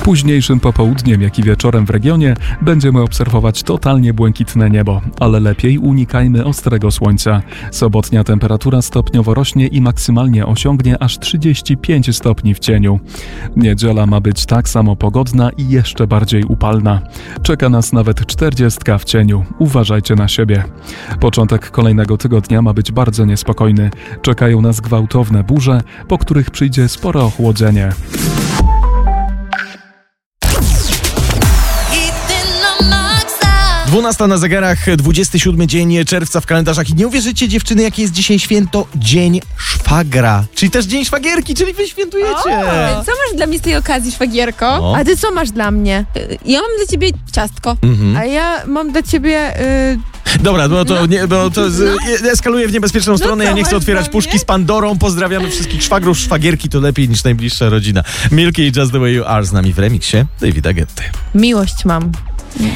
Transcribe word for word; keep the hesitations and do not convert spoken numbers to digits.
Późniejszym popołudniem, jak i wieczorem w regionie będziemy obserwować totalnie błękitne niebo, ale lepiej unikajmy ostrego słońca. Sobotnia temperatura stopniowo rośnie i maksymalnie osiągnie aż trzydzieści pięć stopni w cieniu. Niedziela ma być tak samo pogodna i jeszcze bardziej upalna. Czeka nas nawet czterdziestka w cieniu. Uważajcie na siebie. Początek kolejnego tygodnia ma być bardzo niespokojny. Czekają nas gwałtowne burze, po których przyjdzie spore ochłodzenie. dwunasta na zegarach, dwudziesty siódmy dzień czerwca w kalendarzach i nie uwierzycie, dziewczyny, jakie jest dzisiaj święto? Dzień szwagra, czyli też dzień szwagierki, czyli wy świętujecie. O, co masz dla mnie z tej okazji, szwagierko? O. A ty co masz dla mnie? Ja mam dla ciebie ciastko. Mhm. A ja mam dla ciebie... Y... Dobra, bo to, nie, bo to z, no. eskaluje w niebezpieczną stronę, ja nie chcę otwierać puszki z Pandorą, pozdrawiamy wszystkich szwagrów, szwagierki to lepiej niż najbliższa rodzina. Milky i Just the Way You Are z nami w remiksie Davida Getty. Miłość mam.